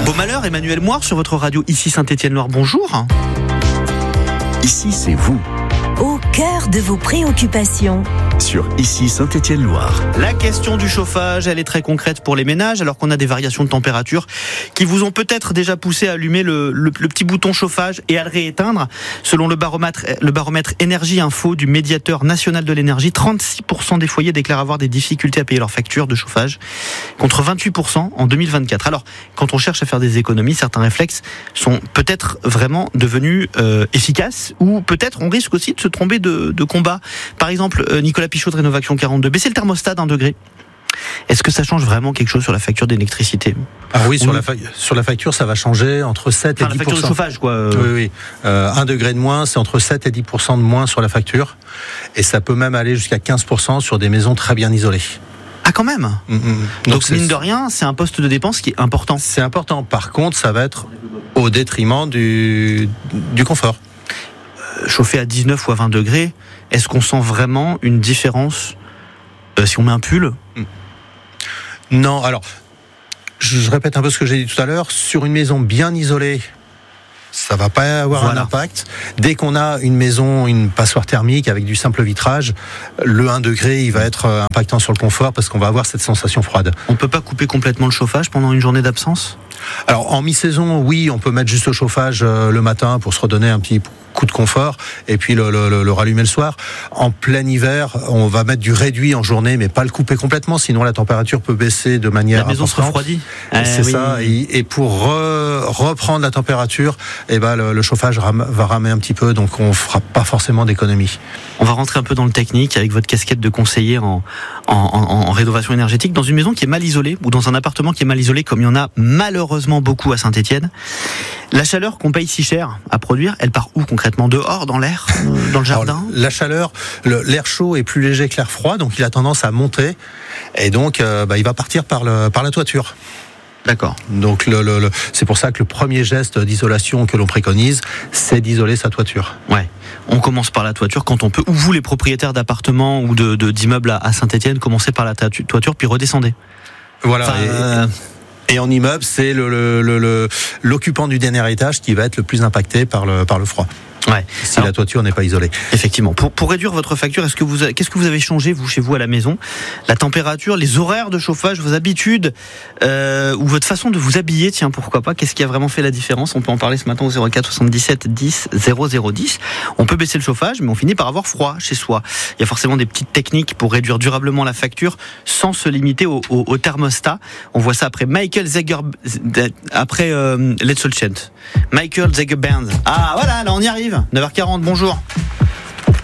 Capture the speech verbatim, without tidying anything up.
Beaumalheur, Emmanuel Moire sur votre radio, ici Saint-Étienne-Loire, bonjour. Ici, c'est vous. Au cœur de vos préoccupations. Sur Ici Saint-Étienne-Loire. La question du chauffage, elle est très concrète pour les ménages, alors qu'on a des variations de température qui vous ont peut-être déjà poussé à allumer le, le, le petit bouton chauffage et à le rééteindre. Selon le baromètre, le baromètre Énergie Info du médiateur national de l'énergie, trente-six pour cent des foyers déclarent avoir des difficultés à payer leurs factures de chauffage, contre vingt-huit pour cent en deux mille vingt-quatre. Alors, quand on cherche à faire des économies, certains réflexes sont peut-être vraiment devenus euh, efficaces, ou peut-être on risque aussi de se tromper de, de combat. Par exemple, euh, Nicolas Pichot de Rénovation quarante-deux, baisser le thermostat d'un degré. Est-ce que ça change vraiment quelque chose sur la facture d'électricité ? Ah oui, sur, oui. La fa- sur la facture, ça va changer entre sept enfin, et dix pour cent. La facture de chauffage, quoi. Oui, oui. Euh, un degré de moins, c'est entre sept et dix pour cent de moins sur la facture. Et ça peut même aller jusqu'à quinze pour cent sur des maisons très bien isolées. Ah, quand même. Mmh, mmh. Donc, Donc mine de rien, c'est un poste de dépense qui est important. C'est important. Par contre, ça va être au détriment du, du confort. Euh, chauffer à dix-neuf ou à vingt degrés, est-ce qu'on sent vraiment une différence euh, si on met un pull ? mmh. Non, alors, je, je répète un peu ce que j'ai dit tout à l'heure. Sur une maison bien isolée, ça va pas avoir voilà. un impact. Dès qu'on a une maison, une passoire thermique avec du simple vitrage, le un degré, il va être impactant sur le confort parce qu'on va avoir cette sensation froide. On peut pas couper complètement le chauffage pendant une journée d'absence ? Alors, en mi-saison, oui, on peut mettre juste le chauffage euh, le matin pour se redonner un petit coup de confort et puis le, le, le rallumer le soir. En plein hiver, on va mettre du réduit en journée, mais pas le couper complètement, sinon la température peut baisser de manière importante. La maison importante. se refroidit. Ah, c'est oui. ça. Et, et pour re, reprendre la température, eh ben, le, le chauffage ram, va ramer un petit peu, donc on fera pas forcément d'économie. On va rentrer un peu dans le technique avec votre casquette de conseiller en, en, en, en rénovation énergétique. Dans une maison qui est mal isolée ou dans un appartement qui est mal isolé, comme il y en a malheureusement beaucoup à Saint-Étienne, la chaleur qu'on paye si cher à produire, elle part où concrètement ? Dehors, dans l'air, dans le jardin ? Alors, la chaleur, le, l'air chaud est plus léger que l'air froid, donc il a tendance à monter, et donc euh, bah, il va partir par, le, par la toiture. D'accord. Donc le, le, le, c'est pour ça que le premier geste d'isolation que l'on préconise, c'est d'isoler sa toiture. Ouais. On commence par la toiture quand on peut. Ou vous, les propriétaires d'appartements ou de, de, d'immeubles à, à Saint-Étienne, commencez par la toiture puis redescendez. Voilà. Enfin, et, euh... et en immeuble, c'est le, le, le, le, l'occupant du dernier étage qui va être le plus impacté par le, par le froid. Ouais. Si Alors, la toiture n'est pas isolée. Effectivement. Pour, pour réduire votre facture, est-ce que vous, qu'est-ce que vous avez changé, vous, chez vous, à la maison ? La température, les horaires de chauffage, vos habitudes, euh, ou votre façon de vous habiller, tiens, pourquoi pas ? Qu'est-ce qui a vraiment fait la différence ? On peut en parler ce matin au zéro quatre soixante-dix-sept dix zéro zéro dix. On peut baisser le chauffage, mais on finit par avoir froid chez soi. Il y a forcément des petites techniques pour réduire durablement la facture sans se limiter au, au, au thermostat. On voit ça après Michael Zager, après euh, Let's All Chant. Michael Zager Band. Ah, voilà, là, on y arrive. neuf heures quarante, bonjour.